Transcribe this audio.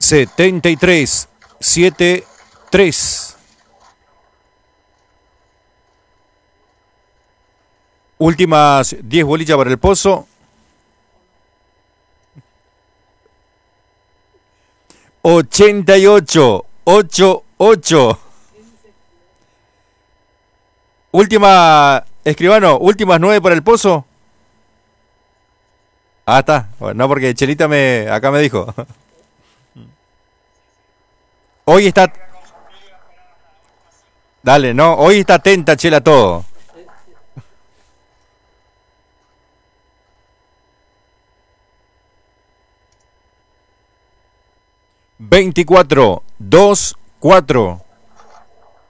7373. Últimas 10 bolillas para el pozo. 8888. Última, escribano, últimas 9 para el pozo. Ah, está. Bueno, no, porque Chelita acá me dijo. Hoy está. Dale, no, hoy está atenta, Chela, a todo. 24-2-4.